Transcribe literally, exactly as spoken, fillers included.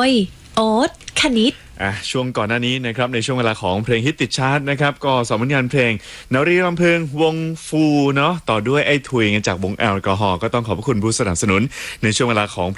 ยโอ๊ตคณิตอ่ะช่วงก่อนหน้านี้นะครับในช่วงเวลาของเพลงฮิตติดชาร์ตนะครับก็สองผลงานเพลงนรีรำพึงวงฟูเนาะต่อด้วยไอ้ทุยกันจากวงแอลกอฮอล์ก็ต้องขอบพระคุณผู้สนับสนุนในช่วงเวลาของ